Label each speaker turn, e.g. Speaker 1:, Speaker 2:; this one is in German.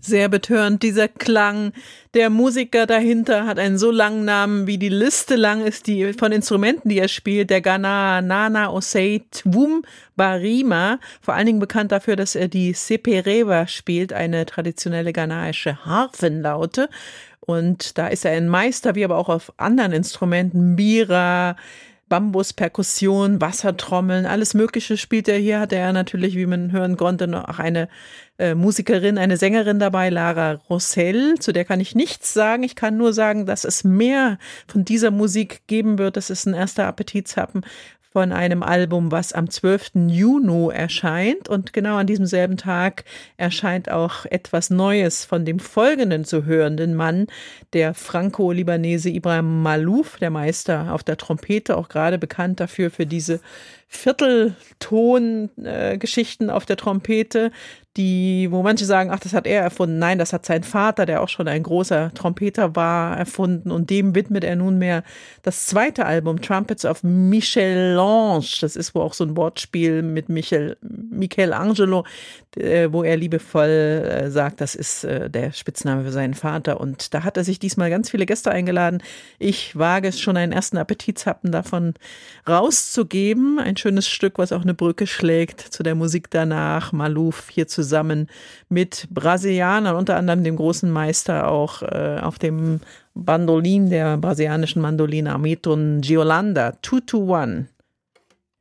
Speaker 1: Sehr betörend, dieser Klang. Der Musiker dahinter hat einen so langen Namen, wie die Liste lang ist, die von Instrumenten, die er spielt. Der Ghana Nana Osei Twum Barima, vor allen Dingen bekannt dafür, dass er die Sepereva spielt, eine traditionelle ghanaische Harfenlaute. Und da ist er ein Meister, wie aber auch auf anderen Instrumenten, Mbira, Bambus, Perkussion, Wassertrommeln, alles Mögliche spielt er hier. Hatte er natürlich, wie man hören konnte, noch eine Musikerin, eine Sängerin dabei, Lara Rossell, zu der kann ich nichts sagen. Ich kann nur sagen, dass es mehr von dieser Musik geben wird. Das ist ein erster Appetitzappen von einem Album, was am 12. Juni erscheint. Und genau an diesem selben Tag erscheint auch etwas Neues von dem folgenden zu hörenden Mann, der Franco-Libanese Ibrahim Malouf, der Meister auf der Trompete, auch gerade bekannt dafür für diese Viertelton-Geschichten auf der Trompete, wo manche sagen, ach, das hat er erfunden. Nein, das hat sein Vater, der auch schon ein großer Trompeter war, erfunden. Und dem widmet er nunmehr das zweite Album, Trumpets of Michel-Ange. Das ist wohl auch so ein Wortspiel mit Michelangelo, wo er liebevoll sagt, das ist der Spitzname für seinen Vater. Und da hat er sich diesmal ganz viele Gäste eingeladen. Ich wage es schon, einen ersten Appetitzappen davon rauszugeben. Ein schönes Stück, was auch eine Brücke schlägt zu der Musik danach. Malouf hier zusammen mit Brasilianern, unter anderem dem großen Meister auch auf dem Bandolin, der brasilianischen Mandoline Hamilton Giolanda, 2-2-1.